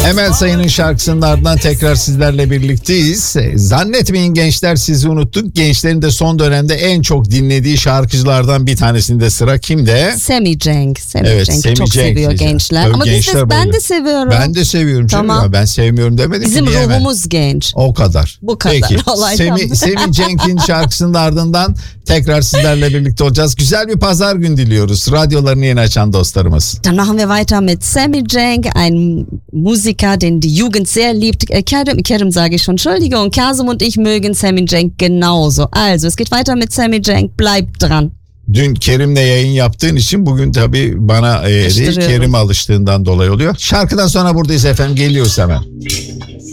Emel Sayın'ın şarkısının ardından tekrar sizlerle birlikteyiz. Zannetmeyin gençler, sizi unuttuk. Gençlerin de son dönemde en çok dinlediği şarkıcılardan bir tanesinde sıra kimde? Sammy Cenk. Evet, Cenk'i Sammy çok Cenk seviyor diyeceğim. gençler. Tabii ama gençler ben de seviyorum. Ben de seviyorum canım. Tamam. Ya. Ben sevmiyorum demedim Bizim ki. ruhumuz genç. O kadar. Bu kadar. Peki. Olay tamam. Sammy Cenk'in şarkısının ardından tekrar sizlerle birlikte olacağız. Güzel bir pazar günü diliyoruz. Radyolarını yeni açan dostlarımız. Dann machen wir weiter mit Sammy Cenk, ein Musiker, den die Jugend sehr liebt. Kerem sage ich schon, Entschuldigung, Kasım und ich mögen Sammy Cenk genauso. Also, es geht weiter mit Sammy Cenk, bleibt dran. Dün Kerim'le yayın yaptığın için bugün tabii bana değil, Kerim'e alıştığından dolayı oluyor. Şarkıdan sonra buradayız efendim, geliyoruz hemen.